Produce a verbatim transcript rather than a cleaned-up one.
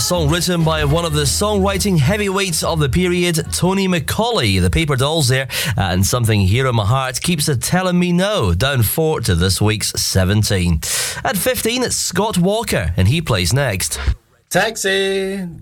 song written by one of the songwriting heavyweights of the period, Tony Macaulay. The Paper Dolls there, and Something Here in My Heart keeps a telling me no, down four to this week's seventeen. At fifteen, it's Scott Walker, and he plays next. Taxi!